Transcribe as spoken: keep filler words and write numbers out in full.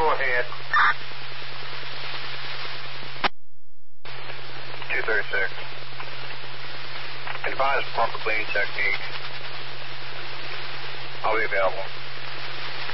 Go ahead. two thirty-six. Advise pump cleaning technique. I'll be available.